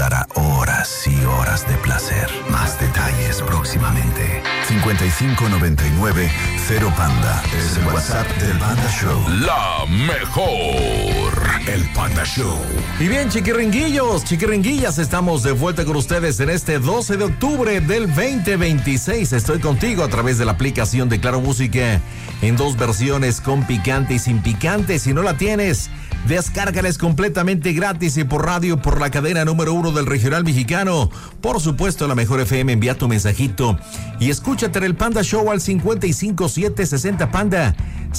dará horas y horas de placer. Más detalles próximamente. 5599 0 Panda es el WhatsApp del Panda Show. La mejor. El Panda Show. Y bien, chiquiringuillos, chiquiringuillas, estamos de vuelta con ustedes en este 12 de octubre del 2026. Estoy contigo a través de la aplicación de Claro Música en 2 versiones, con picante y sin picante. Si no la tienes, descárgales completamente gratis y por radio por la cadena número 1 del regional mexicano. Por supuesto, la mejor FM. Envía tu mensajito y escúchate en el Panda Show al 55760 Panda,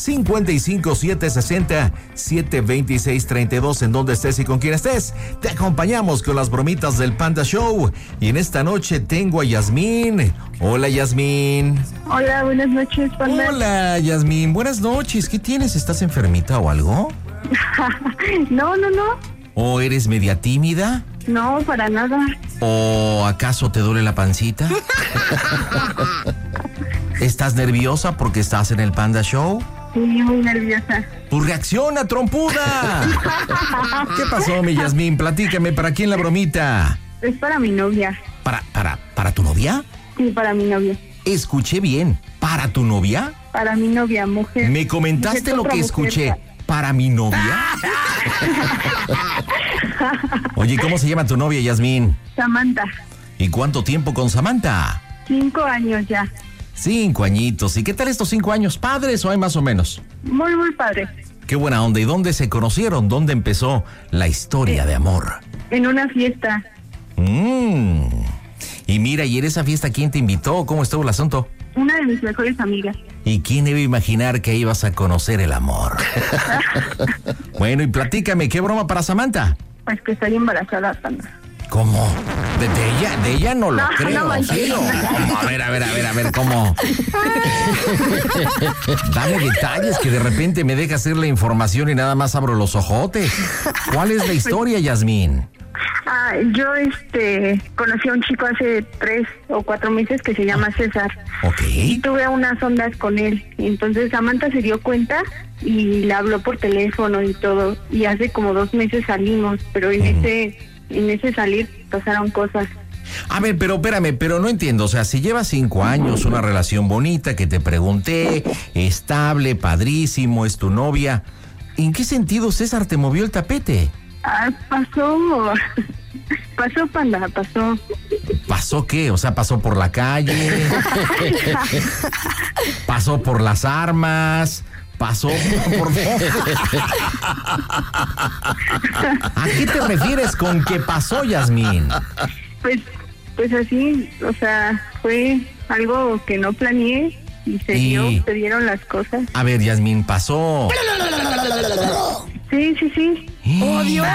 55760-72632, en donde estés y con quien estés. Te acompañamos con las bromitas del Panda Show. Y en esta noche tengo a Yasmín. Hola, Yasmín. Hola, buenas noches, Panda. Hola, Yasmín. Buenas noches. ¿Qué tienes? ¿Estás enfermita o algo? No. ¿O eres media tímida? No, para nada. ¿O acaso te duele la pancita? ¿Estás nerviosa porque estás en el Panda Show? Sí, muy nerviosa. ¡Tu reacciona, trompuda! ¿Qué pasó, mi Yasmín? Platícame, ¿para quién la bromita? Es para mi novia. ¿Para tu novia? Sí, para mi novia. Escuché bien. ¿Para tu novia? Para mi novia, mujer. ¿Me comentaste mujer, lo que escuché? Mujer. ¿Para mi novia? Oye, ¿cómo se llama tu novia, Yasmín? Samantha. ¿Y cuánto tiempo con Samantha? 5 años ya. 5 añitos. ¿Y qué tal estos 5 años? ¿Padres o hay más o menos? Muy, muy padre. Qué buena onda. ¿Y dónde se conocieron? ¿Dónde empezó la historia de amor? En una fiesta. Y mira, ¿y en esa fiesta quién te invitó? ¿Cómo estuvo el asunto? Una de mis mejores amigas. ¿Y quién iba a imaginar que ibas a conocer el amor? Bueno, y platícame, ¿qué broma para Samantha? Pues que estoy embarazada, Panda. ¿Cómo? De ella no lo creo, no, ¿sí? ¿Cómo? A ver, ¿cómo? Dame detalles, que de repente me deja hacer la información y nada más abro los ojotes. ¿Cuál es la historia, Yasmín? Yo conocí a un chico hace 3 o 4 meses que se llama César. Ok. Y tuve unas ondas con él. Entonces Samantha se dio cuenta y le habló por teléfono y todo. Y hace como 2 meses salimos, pero en ese salir pasaron cosas. A ver, pero espérame, pero no entiendo. O sea, si llevas 5 años, una relación bonita que te pregunté, estable, padrísimo, es tu novia, ¿en qué sentido César te movió el tapete? Pasó, Panda, pasó. ¿Pasó qué? O sea, pasó por la calle, pasó por las armas, pasó por... ¿A qué te refieres con que pasó, Yasmín? Pues así, o sea, fue algo que no planeé y se dieron las cosas. A ver, Yasmín, pasó. Sí. ¡Oh, Dios!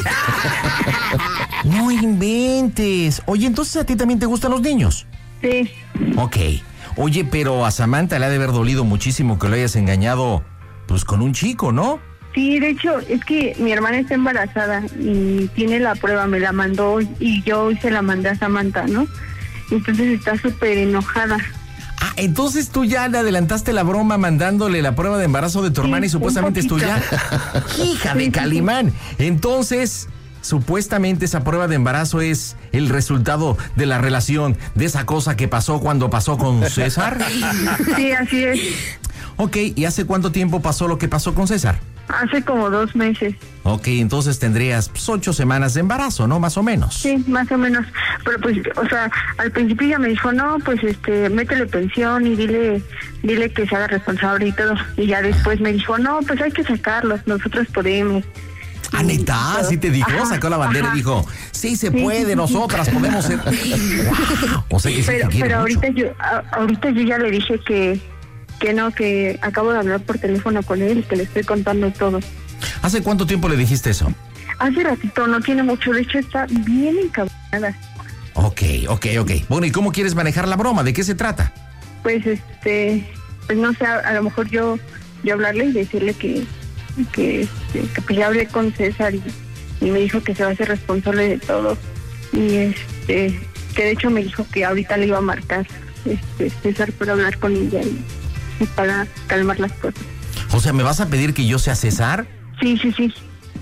No inventes. Oye, entonces a ti también te gustan los niños. Sí. Ok. Oye, pero a Samantha le ha de haber dolido muchísimo que lo hayas engañado, pues, con un chico, ¿no? Sí, de hecho, es que mi hermana está embarazada y tiene la prueba, me la mandó y yo se la mandé a Samantha, ¿no? Entonces está súper enojada. Entonces tú ya le adelantaste la broma mandándole la prueba de embarazo de tu hermana y supuestamente es tuya. Hija de Calimán. Entonces, supuestamente esa prueba de embarazo es el resultado de la relación, de esa cosa que pasó cuando pasó con César. Sí, así es. Ok, ¿y hace cuánto tiempo pasó lo que pasó con César? Hace como 2 meses. Ok, entonces tendrías 8 semanas de embarazo, ¿no? Más o menos. Sí, más o menos. Pero pues, o sea, al principio ella me dijo, no, pues métele pensión y dile que se haga responsable y todo. Y ya después me dijo, no, pues hay que sacarlos, nosotros podemos. ¿Neta? ¿Sí te dijo? Ajá, sacó la bandera y dijo, sí se puede, sí, nosotras podemos ser... Wow. O sea que sí te quiere pero mucho. ahorita yo ya le dije que no, que acabo de hablar por teléfono con él y que le estoy contando todo. ¿Hace cuánto tiempo le dijiste eso? Hace ratito, no tiene mucho, de hecho está bien encabronada. Ok. Bueno, ¿y cómo quieres manejar la broma? ¿De qué se trata? Pues pues no sé, a lo mejor yo hablarle y decirle que pues ya hablé con César y me dijo que se va a hacer responsable de todo. Y que de hecho me dijo que ahorita le iba a marcar César para hablar con ella y para calmar las cosas. O sea, ¿me vas a pedir que yo sea César? Sí.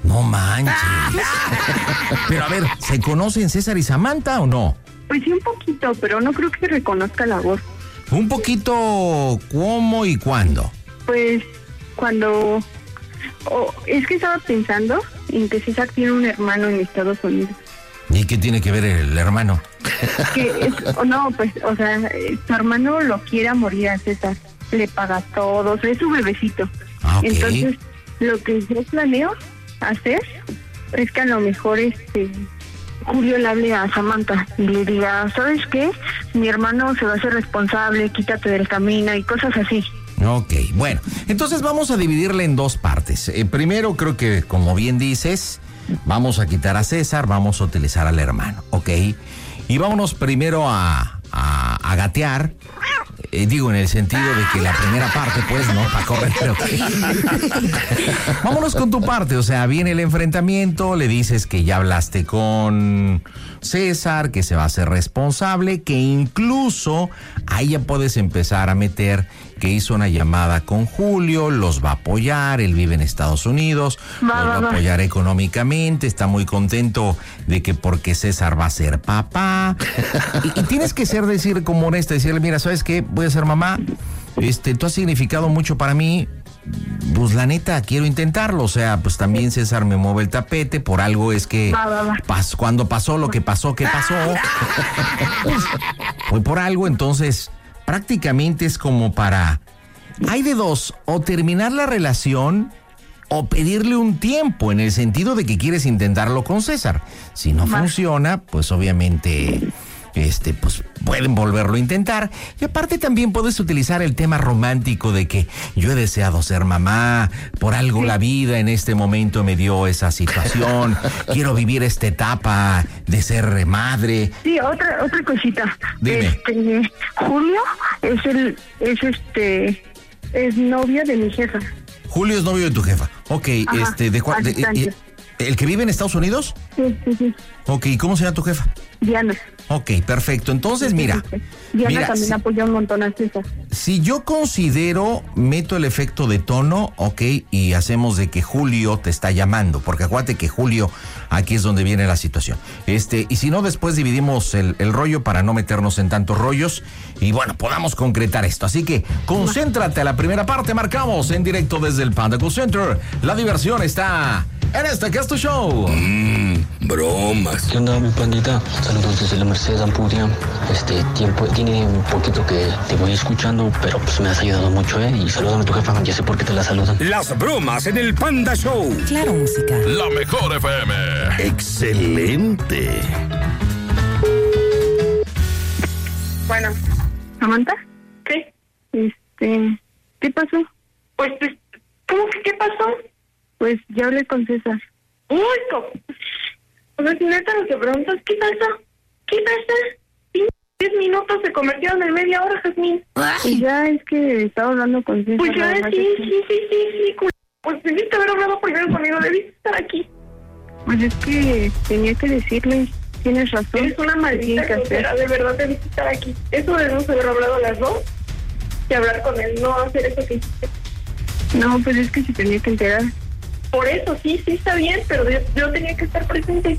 No manches. Pero a ver, ¿se conocen César y Samantha o no? Pues sí, un poquito, pero no creo que reconozca la voz. Un poquito, ¿cómo y cuándo? Pues cuando... es que estaba pensando en que César tiene un hermano en Estados Unidos. ¿Y qué tiene que ver el hermano? O sea, su hermano lo quiere a morir a César. Le paga todo, es su bebecito. Okay. Entonces, lo que yo planeo hacer es que a lo mejor Julio le hable a Samantha y le diga, ¿sabes qué? Mi hermano se va a hacer responsable, quítate del camino y cosas así. Ok, bueno, entonces vamos a dividirle en dos partes. Primero, creo que, como bien dices, vamos a quitar a César, vamos a utilizar al hermano, ¿ok? Y vámonos primero a gatear. Digo, en el sentido de que la primera parte, pues, no, para correr, pero... Vámonos con tu parte, o sea, viene el enfrentamiento, le dices que ya hablaste con César, que se va a hacer responsable, que incluso ahí ya puedes empezar a meter que hizo una llamada con Julio, los va a apoyar, él vive en Estados Unidos, los va a apoyar económicamente, está muy contento de que porque César va a ser papá, y tienes que decir como honesta, decirle, mira, ¿sabes qué? Voy a ser mamá, tú has significado mucho para mí, pues la neta, quiero intentarlo, o sea, pues también César me mueve el tapete, por algo es que cuando pasó lo que pasó, ¿qué pasó? Pues, fue por algo, entonces... Prácticamente es como para... Hay de dos, o terminar la relación o pedirle un tiempo, en el sentido de que quieres intentarlo con César. Si no funciona, pues obviamente... pues pueden volverlo a intentar. Y aparte también puedes utilizar el tema romántico de que yo he deseado ser mamá, por algo la vida en este momento me dio esa situación, quiero vivir esta etapa de ser madre. Sí, otra cosita. Dime. Julio es novio de mi jefa. Julio es novio de tu jefa. Ok, ajá, ¿el que vive en Estados Unidos? Sí. Ok, ¿cómo se llama tu jefa? Diana. Ok, perfecto. Entonces, mira. Diana también apoya un montón a César. Si yo considero, meto el efecto de tono, ok, y hacemos de que Julio te está llamando, porque acuérdate que Julio, aquí es donde viene la situación. Y si no, después dividimos el rollo para no meternos en tantos rollos y bueno, podamos concretar esto. Así que concéntrate a la primera parte, marcamos en directo desde el Panda Cool Center. La diversión está en este que es tu show. Bromas. ¿Qué onda, mi pandita? Saludos desde la Merced Ampudia. Tiene un poquito que te voy escuchando, pero pues me has ayudado mucho, Y salúdame a tu jefa, ya sé por qué te la saludan. Las bromas en el Panda Show. Claro, música. La mejor FM. Excelente. Bueno, ¿Samantha? ¿Qué? ¿Qué pasó? Pues, ¿cómo que qué pasó? Pues ya hablé con César. ¡Uy! O sea, si neta lo que preguntas, ¿qué pasó? ¿Qué pasa? 10 minutos se convirtieron en media hora, Jazmín. Pues ya es que estaba hablando con César. Pues ya, sí. Pues debiste haber hablado primero conmigo, debiste estar aquí. Pues es que tenía que decirle, tienes razón. Eres una maldita grosera, de verdad debiste estar aquí. Eso debemos haber hablado las dos y hablar con él, no hacer eso que hiciste. No, pues es que se tenía que enterar. Por eso, sí está bien, pero yo tenía que estar presente.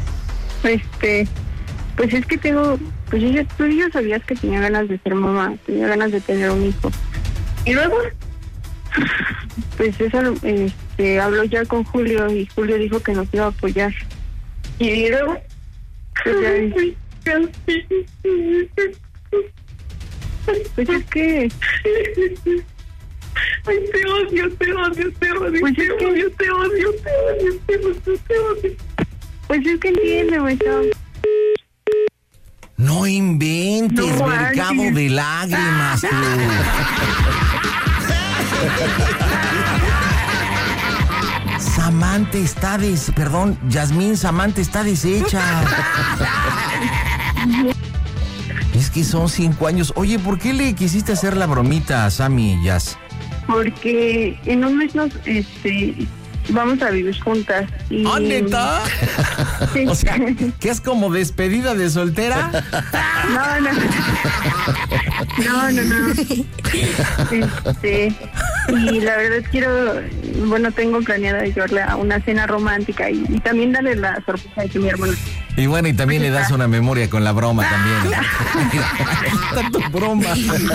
Pues es que tengo... Pues tú ya sabías que tenía ganas de ser mamá, tenía ganas de tener un hijo. ¿Y luego? Pues César habló ya con Julio y Julio dijo que nos iba a apoyar. ¿Y luego? Pues es que... Ay, te odio. Pues es que... te odio. Pues es que entiende, güey. No inventes, no, mercado de lágrimas, tú. Samantha está deshecha. Es que son 5 años. Oye, ¿por qué le quisiste hacer la bromita a Sammy y Jazz? Porque en un mes vamos a vivir juntas. Y... ¿Ah, neta? Sí. O sea, ¿que es como despedida de soltera? No. Y la verdad tengo planeada llevarle a una cena romántica y también darle la sorpresa de que mi hermano. Y bueno, y también le das una memoria con la broma también. Está tu broma.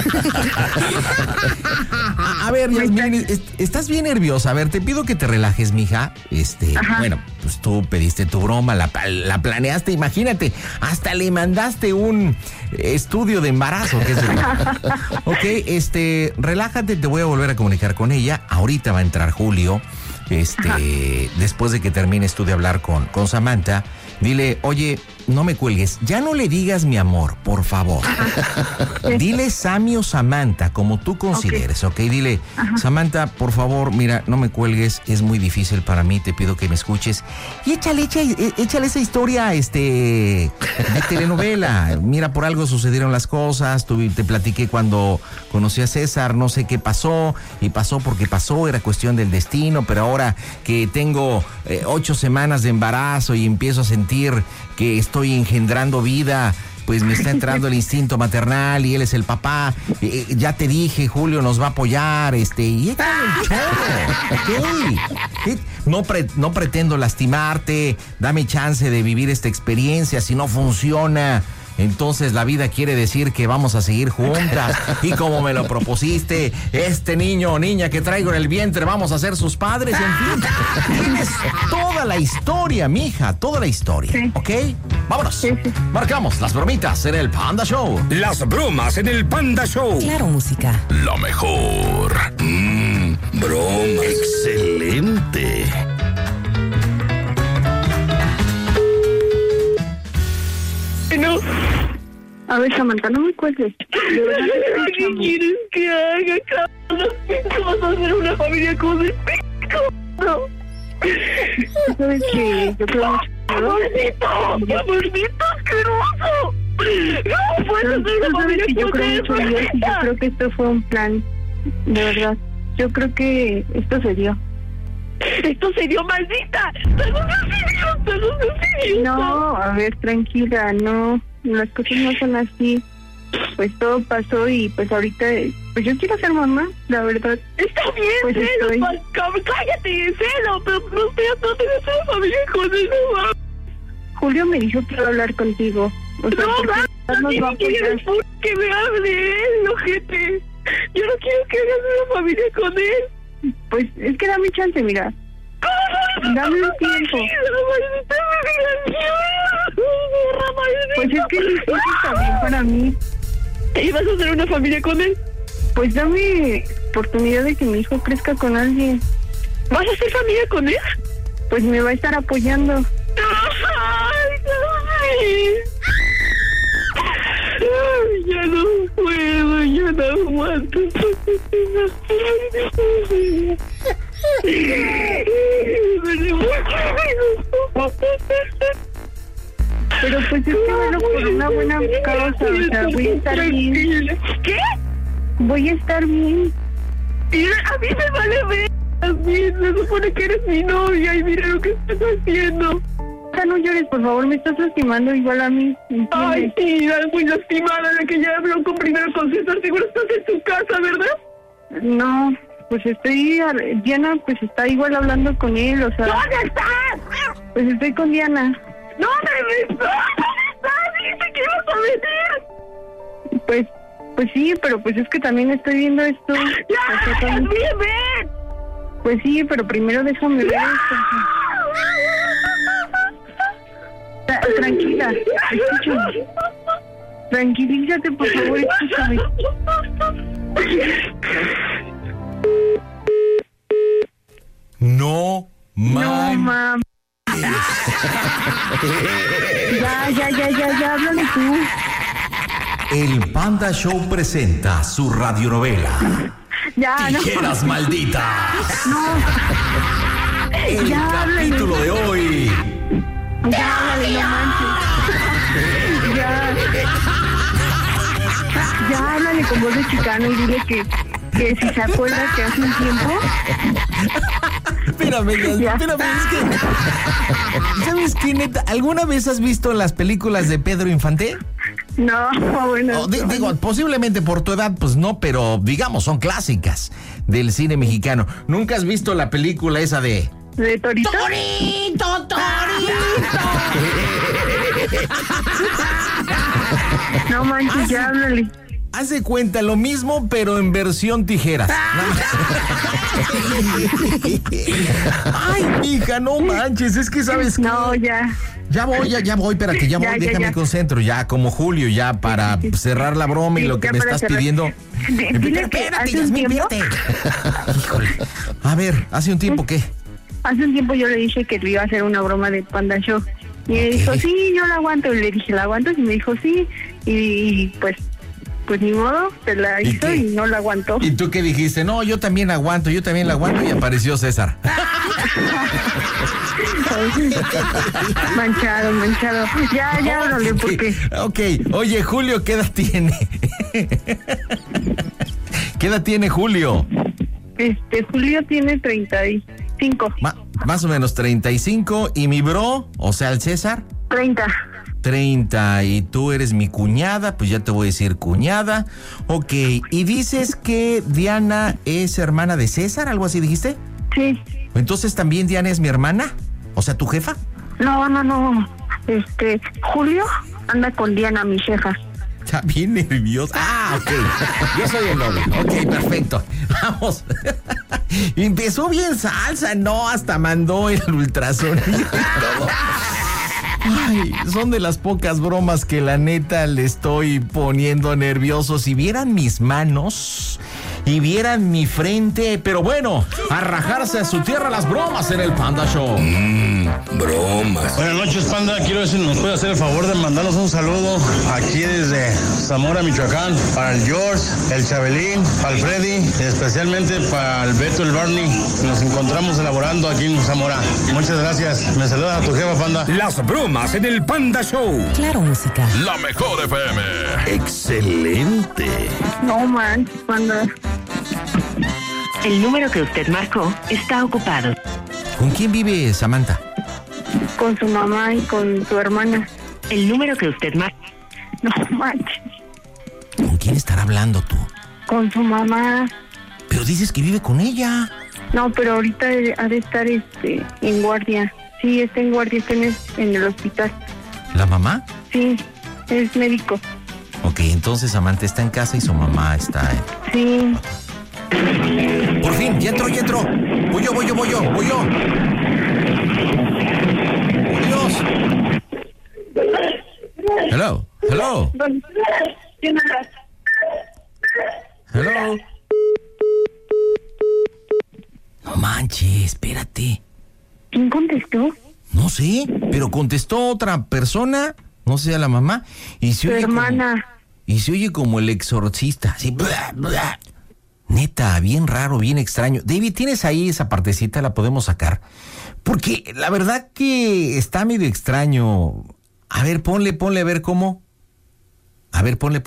A ver, Yasmín, estás bien nerviosa. A ver, te pido que te relajes, mija. Bueno, pues tú pediste tu broma, la planeaste, imagínate, hasta le mandaste un estudio de embarazo. ¿Qué es eso? Ok, relájate, te voy a volver a comunicar con ella. Ahorita va a entrar Julio. Después de que termines tú de hablar con Samantha, dile, oye, no me cuelgues, ya no le digas mi amor, por favor. Dile Sammy o Samantha, como tú consideres, ¿ok? Dile, Samantha, por favor, mira, no me cuelgues, es muy difícil para mí, te pido que me escuches. Y échale esa historia, de telenovela. Mira, por algo sucedieron las cosas, te platiqué cuando conocí a César, no sé qué pasó, y pasó porque pasó, era cuestión del destino, pero ahora que tengo 8 semanas de embarazo y empiezo a sentir que estoy engendrando vida, pues me está entrando el instinto maternal y él es el papá. Ya te dije, Julio nos va a apoyar, y échale el chorro, ¿ok? No pretendo lastimarte, dame chance de vivir esta experiencia. Si no funciona, entonces la vida quiere decir que vamos a seguir juntas. Y como me lo propusiste, niño o niña que traigo en el vientre, vamos a ser sus padres. En fin, tienes toda la historia, mija, toda la historia. Sí. ¿Ok? Vámonos. Sí. Marcamos las bromitas en el Panda Show. Las bromas en el Panda Show. Claro, música. Lo mejor. Broma. Excelente. No. A ver, Samantha, no me cuelgues. ¿Qué quieres que haga, cabrón? ¿Cómo vas a hacer una familia con el no? ¿Sabes que yo creo mucho? ¡Amorcito asqueroso! ¡No puedes hacer una familia yo creo mucho en Dios y yo creo que esto fue un plan. De verdad. Yo creo que esto se dio. ¡Esto se dio, maldita! No, a ver, tranquila, no. Las cosas no son así. Pues todo pasó y pues ahorita, pues yo quiero ser mamá, la verdad. Está bien, pues Celo, cállate, Celo, pero no tienes una familia con él, no. Julio me dijo que iba a hablar contigo. O sea, no quieres que me hable él, ojete. Yo no quiero que hagas una familia con él. Pues es que dame chance, mira. Dame un tiempo. Pues es que es difícil también para mí. ¿Y vas a hacer una familia con él? Pues dame oportunidad de que mi hijo crezca con alguien. ¿Vas a hacer familia con él? Pues me va a estar apoyando. Ay, ya no puedo, ya no aguanto. Pero pues es que bueno, por una buena causa, o sea, voy a estar bien. ¿Qué? Voy a estar bien. A mí me vale ver. A mí se supone que eres mi novia y mira lo que estás haciendo. No llores, por favor, me estás lastimando igual a mí, ¿entiendes? Ay, sí, muy lastimada de que ya habló primero con César. Seguro estás en tu casa, ¿verdad? No, pues Diana pues está igual hablando con él, o sea... ¿Dónde estás? Pues estoy con Diana. ¿Dónde estás? Dice que vas a venir. Pues sí, pero pues es que también estoy viendo esto. ¡Ya! ¡También ven! Pues sí, pero primero déjame ver esto. Tranquila, escúchame. Tranquilízate, por favor, escúchame. No, mam. Ya, háblale tú. El Panda Show presenta su radionovela. Ya, no. ¡Tijeras malditas! No. El capítulo de hoy. Ya, háblale, no manches. Ya, háblale con voz de chicano y dile que si se acuerda que hace un tiempo... Espérame, es que... ¿Sabes qué, neta? ¿Alguna vez has visto las películas de Pedro Infante? No, bueno. Digo, posiblemente por tu edad, pues no, pero digamos, son clásicas del cine mexicano. ¿Nunca has visto la película esa de... ¿De Torito? ¡Torito! No manches, ya háblale. Haz de cuenta lo mismo, pero en versión tijeras. Ay, mija, no manches, es que sabes que... No, ya. Ya voy, espérate, ya voy, déjame concentro, ya como Julio, ya para cerrar la broma y lo que me estás pidiendo. Dile que hace un tiempo... Híjole. A ver, ¿hace un tiempo qué? Hace un tiempo yo le dije que le iba a hacer una broma de Panda Show. Y me dijo, sí, yo la aguanto. Y le dije, ¿la aguantas? Y me dijo, sí. Y pues ni modo, se la hizo y no la aguantó. ¿Y tú qué dijiste? No, yo también la aguanto, y apareció César. Manchado. Ya, órale, porque... Ok, oye, Julio, ¿qué edad tiene? ¿Qué edad tiene Julio? Julio tiene 35. Más o menos 35, y mi bro, o sea, el César... 30, y tú eres mi cuñada, pues ya te voy a decir cuñada. Ok, y dices que Diana es hermana de César, ¿algo así dijiste? Sí. Entonces, ¿también Diana es mi hermana? O sea, ¿tu jefa? No. Julio anda con Diana, mi jefa. Está bien nerviosa. Ah, ok. Yo soy el novio. Ok, perfecto. Vamos. Empezó bien salsa, no, hasta mandó el ultrasonido y todo. Ay, son de las pocas bromas que la neta le estoy poniendo nervioso. Si vieran mis manos y vieran mi frente, pero bueno, a rajarse a su tierra las bromas en el Panda Show. Bromas. Buenas noches, Panda. Quiero ver si nos puede hacer el favor de mandarnos un saludo aquí desde Zamora, Michoacán, para el George, el Chabelín, para el Freddy, y especialmente para el Beto, el Barney. Nos encontramos elaborando aquí en Zamora. Muchas gracias. Me saludas a tu jefa, Panda. Las bromas en el Panda Show. Claro, música. La mejor FM. Excelente. No, man, Panda. El número que usted marcó está ocupado. ¿Con quién vive Samantha? Con su mamá y con su hermana. El número que usted marcó. No manches. ¿Con quién estará hablando tú? Con su mamá. Pero dices que vive con ella. No, pero ahorita ha de estar en guardia. Sí, está en guardia, está en el hospital. ¿La mamá? Sí, es médico. Ok, entonces Samantha está en casa y su mamá está en... Sí. Por fin, ya entró. Voy yo. ¡Oh, Dios! Hello. No manches, espérate. ¿Quién contestó? No sé, pero contestó otra persona, no sé, a la mamá, y se Su oye hermana. y se oye como el exorcista, así, bla, bla. Neta, bien raro, bien extraño. David, ¿tienes ahí esa partecita? ¿La podemos sacar? Porque la verdad que está medio extraño. A ver, ponle, a ver cómo. A ver, ponle.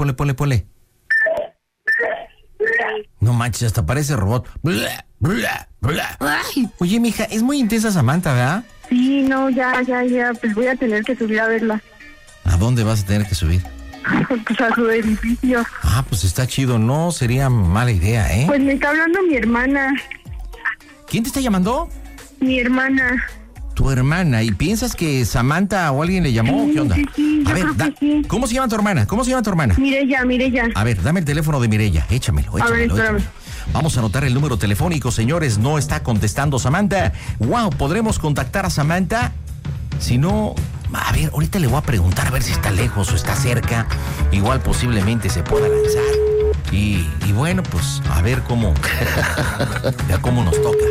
No manches, hasta parece robot. Bla, bla, bla. Oye, mija, es muy intensa Samantha, ¿verdad? Sí, no, ya, pues voy a tener que subir a verla. ¿A dónde vas a tener que subir? Pues a su edificio. Ah, pues está chido, no sería mala idea, ¿eh? Pues me está hablando mi hermana. ¿Quién te está llamando? Mi hermana. Tu hermana. ¿Y piensas que Samantha o alguien le llamó? Sí, ¿Qué onda? sí, a ver, sí. ¿cómo se llama tu hermana? Mireya. A ver, dame el teléfono de Mireya, échamelo. A ver, espérame. Vamos a anotar el número telefónico, señores. No está contestando Samantha. Wow, ¿podremos contactar a Samantha? Si no, a ver, ahorita le voy a preguntar a ver si está lejos o está cerca. Igual posiblemente se pueda lanzar. Y bueno, pues a ver cómo nos toca.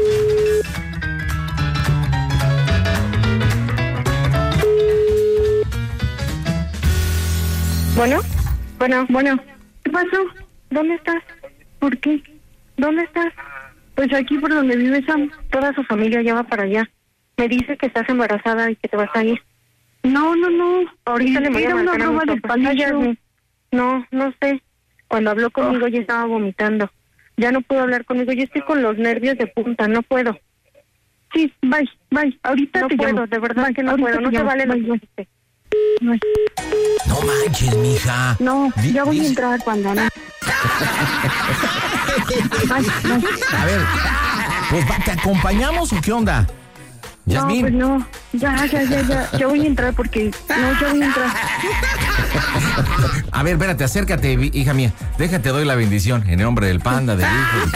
Bueno. ¿Qué pasó? ¿Dónde estás? ¿Por qué? ¿Dónde estás? Pues aquí por donde vive Sam. Toda su familia ya va para allá. Me dice que estás embarazada y que te vas a ir. No. Ahorita le voy a marcar a mi papá. No sé. Cuando habló conmigo ya estaba vomitando. Ya no puedo hablar conmigo. Yo estoy con los nervios de punta. No puedo. Sí, bye. Ahorita no te puedo, llamo. de verdad Bye, que no puedo. No te vale lo que hiciste. No, No manches, mija. No, ya voy a entrar cuando no. A ver, pues ¿te acompañamos o qué onda? No, pues no. Ya voy a entrar porque... No, ya voy a entrar. A ver, espérate, acércate, hija mía. Déjate, doy la bendición en el nombre del Panda, del hijo.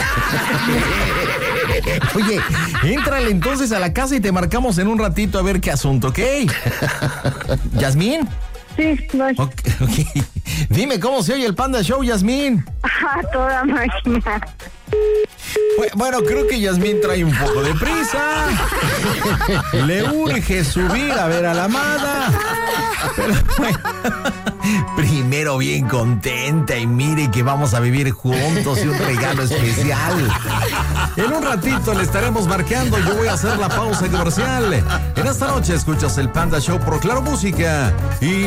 Oye, éntrale entonces a la casa y te marcamos en un ratito a ver qué asunto, ¿ok? ¿Yasmín? Sí, voy. Okay. Dime, ¿cómo se oye el Panda Show, Yasmín? Toda máquina. Bueno, creo que Yasmín trae un poco de prisa. Le urge subir a ver a la amada. Pero bueno, primero bien contenta y mire que vamos a vivir juntos y un regalo especial. En un ratito le estaremos marcando. Yo voy a hacer la pausa comercial. En esta noche escuchas el Panda Show por Claro Música y